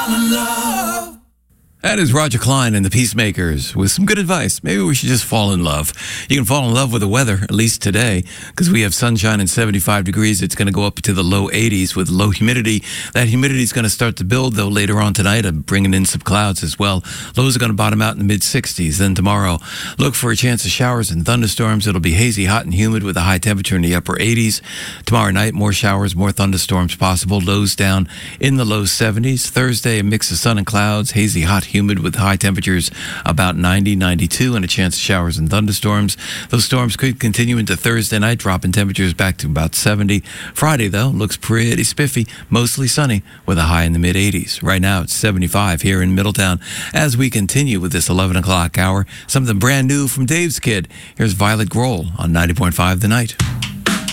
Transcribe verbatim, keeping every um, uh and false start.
in love. That is Roger Klein and the Peacemakers with some good advice. Maybe we should just fall in love. You can fall in love with the weather, at least today, because we have sunshine and seventy-five degrees. It's going to go up to the low eighties with low humidity. That humidity is going to start to build, though, later on tonight, uh, bringing in some clouds as well. Lows are going to bottom out in the mid-sixties. Then tomorrow, look for a chance of showers and thunderstorms. It'll be hazy, hot, and humid with a high temperature in the upper eighties. Tomorrow night, more showers, more thunderstorms possible. Lows down in the low seventies. Thursday, a mix of sun and clouds, hazy, hot, humid with high temperatures about ninety, ninety-two, and a chance of showers and thunderstorms. Those storms could continue into Thursday night, dropping temperatures back to about seventy. Friday, though, looks pretty spiffy, mostly sunny with a high in the mid-eighties. Right now, it's seventy-five here in Middletown. As we continue with this eleven o'clock hour, something brand new from Dave's Kid. Here's Violet Grohl on ninety point five The Night.